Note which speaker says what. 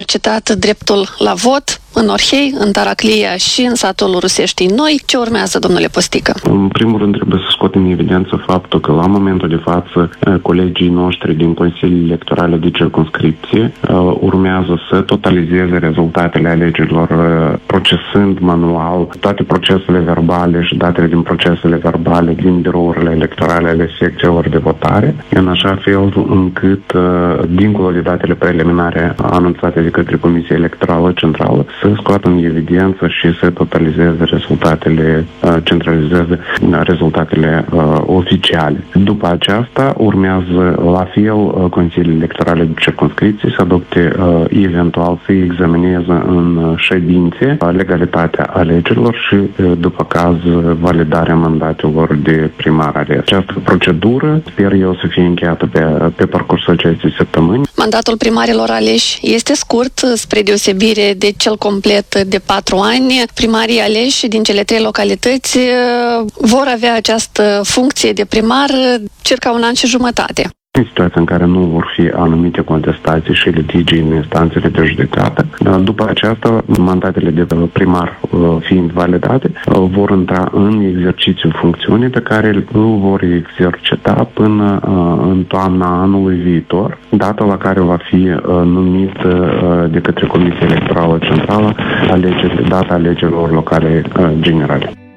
Speaker 1: exercitat dreptul la vot în Orhei, în Taraclia și în satul Ruseștii Noi. Ce urmează, domnule Postică?
Speaker 2: În primul rând trebuie să scot în evidență faptul că la momentul de față colegii noștri din Consiliul Electoral de Circumscripție urmează să totalizeze rezultatele alegerilor procesând manual toate procesele verbale și datele din procesele verbale din birourile electorale ale secțiilor de votare, în așa fel încât, dincolo de datele preliminare anunțate de către Comisia Electorală Centrală, să scoată în evidență și să totalizeze rezultatele, centralizeze rezultatele oficiale. După aceasta, urmează la fel Consiliul Electoral de Circumscripție să adopte eventual să examineze în ședințe legalitatea alegerilor și, după caz, validarea mandatelor de primar ales. Această procedură sper eu să fie încheiată pe parcursul acestei săptămâni.
Speaker 1: Mandatul primarilor aleși este scurt, spre deosebire de cel complet de 4 ani. Primarii aleși din cele 3 localități vor avea această funcție de primar circa 1 an și jumătate.
Speaker 2: În situația în care nu vor fi anumite contestații și litigii în instanțele de judecată. După aceasta, mandatele de primar fiind validate, vor intra în exercițiul funcțiunii pe care îl vor exercita până în toamna anului viitor, data la care va fi numit de către Comisia Electorală Centrală data alegerilor locale generale.